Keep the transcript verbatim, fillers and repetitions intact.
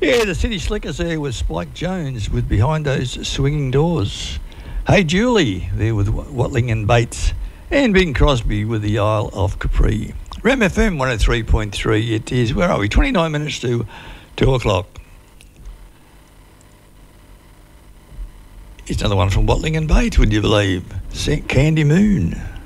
Yeah, the City Slickers there with Spike Jones with Behind Those Swinging Doors. Hey Julie there with Watling and Bates. And Bing Crosby with the Isle of Capri. Ram F M one oh three point three, it is, where are we, twenty-nine minutes to two o'clock. Here's another one from Watling and Bates, would you believe? Candy Moon.